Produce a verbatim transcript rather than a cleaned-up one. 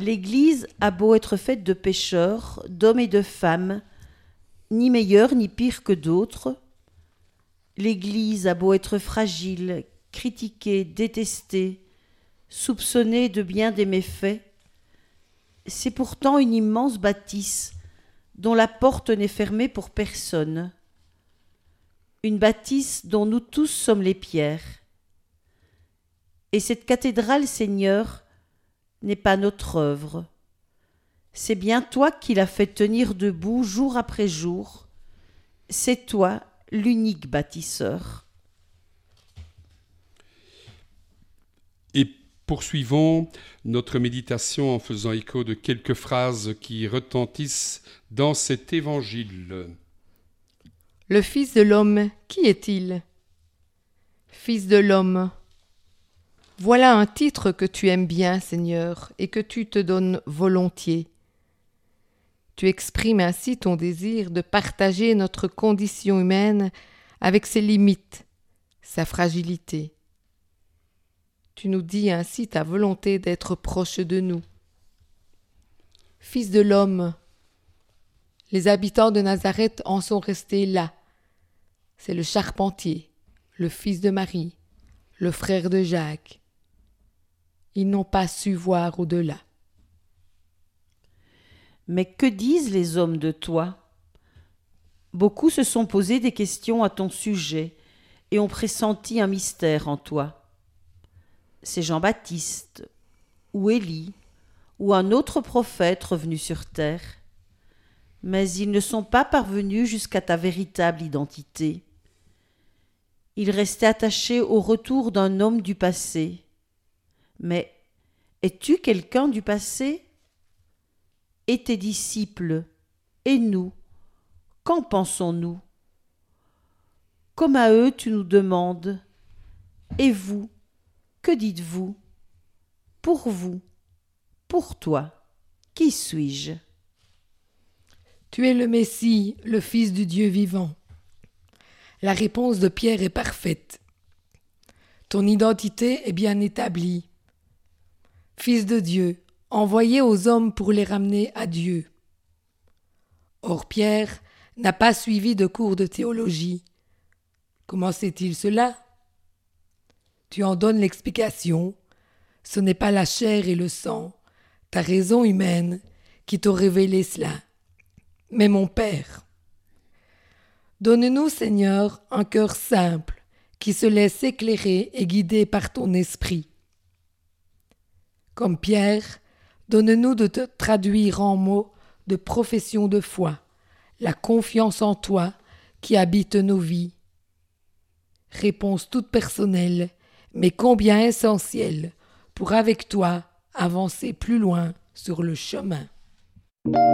L'Église a beau être faite de pécheurs, d'hommes et de femmes, ni meilleurs ni pires que d'autres. L'Église a beau être fragile, critiquée, détestée, soupçonnée de bien des méfaits. C'est pourtant une immense bâtisse dont la porte n'est fermée pour personne. Une bâtisse dont nous tous sommes les pierres. Et cette cathédrale, Seigneur, n'est pas notre œuvre. C'est bien toi qui l'as fait tenir debout jour après jour. C'est toi, l'unique bâtisseur. Et poursuivons notre méditation en faisant écho de quelques phrases qui retentissent dans cet évangile. Le Fils de l'homme, qui est-il ? Fils de l'homme. Voilà un titre que tu aimes bien, Seigneur, et que tu te donnes volontiers. Tu exprimes ainsi ton désir de partager notre condition humaine avec ses limites, sa fragilité. Tu nous dis ainsi ta volonté d'être proche de nous. Fils de l'homme, les habitants de Nazareth en sont restés là. C'est le charpentier, le fils de Marie, le frère de Jacques. Ils n'ont pas su voir au-delà. Mais que disent les hommes de toi ? Beaucoup se sont posé des questions à ton sujet et ont pressenti un mystère en toi. C'est Jean-Baptiste, ou Élie, ou un autre prophète revenu sur terre. Mais ils ne sont pas parvenus jusqu'à ta véritable identité. Ils restaient attachés au retour d'un homme du passé. Mais es-tu quelqu'un du passé ? Et tes disciples, et nous, qu'en pensons-nous ? Comme à eux tu nous demandes, et vous, que dites-vous ? Pour vous, pour toi, qui suis-je ? Tu es le Messie, le Fils du Dieu vivant. La réponse de Pierre est parfaite. Ton identité est bien établie. Fils de Dieu, envoyé aux hommes pour les ramener à Dieu. Or Pierre n'a pas suivi de cours de théologie. Comment sait-il cela ? Tu en donnes l'explication. Ce n'est pas la chair et le sang, ta raison humaine, qui t'ont révélé cela, mais mon Père. Donne-nous, Seigneur, un cœur simple, qui se laisse éclairer et guider par ton esprit. Comme Pierre, donne-nous de te traduire en mots de profession de foi, la confiance en toi qui habite nos vies. Réponse toute personnelle, mais combien essentielle, pour avec toi avancer plus loin sur le chemin.